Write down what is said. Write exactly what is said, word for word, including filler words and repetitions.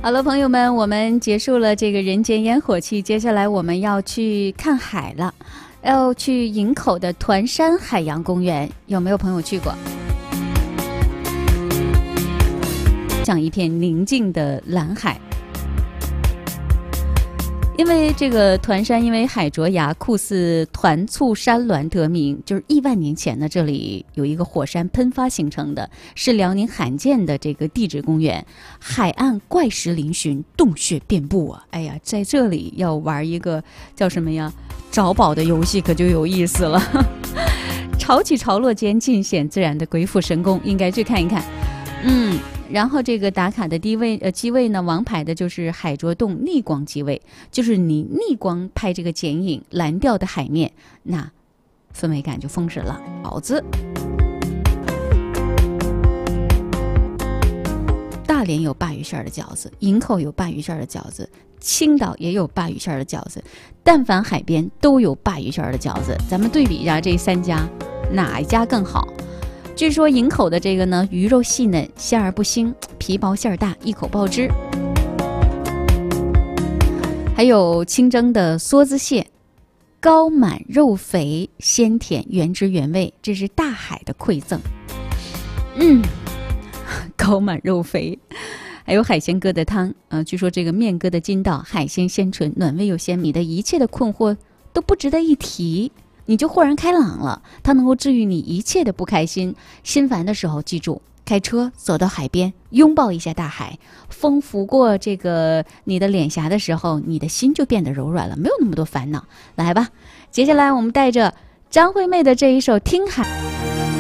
好了，朋友们，我们结束了这个人间烟火气，接下来我们要去看海了，要去营口的团山海洋公园，有没有朋友去过？像一片宁静的蓝海。因为这个团山因为海卓崖酷似团簇山峦得名，就是亿万年前呢，这里有一个火山喷发形成的，是辽宁罕见的这个地质公园，海岸怪石嶙峋，洞穴遍布啊！哎呀，在这里要玩一个叫什么呀找宝的游戏可就有意思了。潮起潮落间尽显自然的鬼斧神工，应该去看一看。嗯。然后这个打卡的低位呃机位呢，王牌的就是海卓洞逆光机位，就是你逆光拍这个剪影，蓝调的海面，那氛围感就丰实了。饺子，大连有鲅鱼馅的饺子，营口有鲅鱼馅的饺子，青岛也有鲅鱼馅的饺子，但凡海边都有鲅鱼馅的饺子。咱们对比一下这三家，哪一家更好？据说营口的这个呢，鱼肉细嫩，馅儿不腥，皮薄馅儿大，一口爆汁。还有清蒸的梭子蟹，膏满肉肥，鲜甜原汁原味，这是大海的馈赠。嗯，膏满肉肥。还有海鲜疙瘩汤，呃，据说这个面疙瘩筋道，海鲜鲜纯，暖味又鲜米的一切的困惑都不值得一提。你就豁然开朗了，它能够治愈你一切的不开心。心烦的时候，记住，开车走到海边，拥抱一下大海，风拂过这个你的脸颊的时候，你的心就变得柔软了，没有那么多烦恼。来吧，接下来我们带着张惠妹的这一首《听海》。